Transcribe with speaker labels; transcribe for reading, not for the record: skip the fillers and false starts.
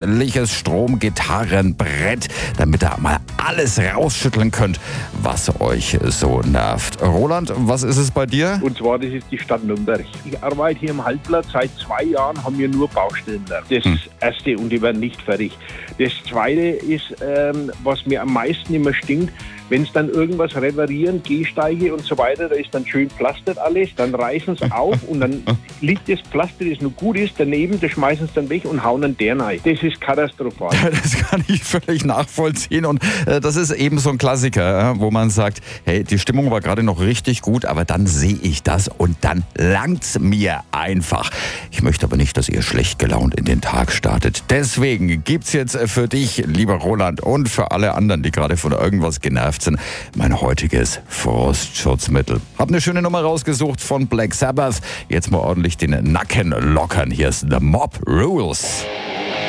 Speaker 1: ordentliches Stromgitarrenbrett, damit ihr mal alles rausschütteln könnt, was euch so nervt. Roland, was ist es bei dir?
Speaker 2: Und zwar, das ist die Stadt Nürnberg. Ich arbeite hier im Halbplatz. Seit 2 Jahren haben wir nur Baustellen da. Das Erste, und die werden nicht fertig. Das Zweite ist, was mir am meisten immer stinkt, wenn es dann irgendwas reparieren, Gehsteige und so weiter, da ist dann schön pflastert alles, dann reißen sie auf und dann liegt das Pflaster, das noch gut ist, daneben, das schmeißen sie dann weg und hauen dann der rein. Das ist katastrophal.
Speaker 1: Das kann ich völlig nachvollziehen und das ist eben so ein Klassiker, wo man sagt, hey, die Stimmung war gerade noch richtig gut, aber dann sehe ich das und dann langt's mir einfach. Ich möchte aber nicht, dass ihr schlecht gelaunt in den Tag startet. Deswegen gibt's jetzt für dich, lieber Roland, und für alle anderen, die gerade von irgendwas genervt sind, mein heutiges Frostschutzmittel. Hab eine schöne Nummer rausgesucht von Black Sabbath. Jetzt mal ordentlich den Nacken lockern. Hier ist The Mob Rules.